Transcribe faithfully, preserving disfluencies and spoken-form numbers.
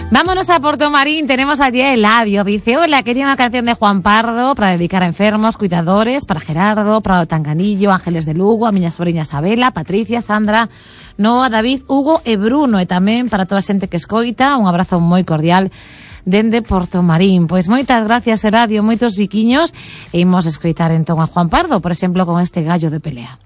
Vámonos a Portomarín, tenemos allí a Eladio. Dice, hola, quería una canción de Juan Pardo para dedicar a enfermos, cuidadores, para Gerardo, Prado Tanganillo, Ángeles de Lugo, a miña sobrinha Isabela, Patricia, Sandra, Noa, David, Hugo e Bruno, e tamén para toda a xente que escoita, un abrazo moi cordial dende Portomarín. Pois moitas gracias, Eladio, moitos biquiños, e imos escoitar entón a Juan Pardo, por exemplo, con este Gallo de pelea.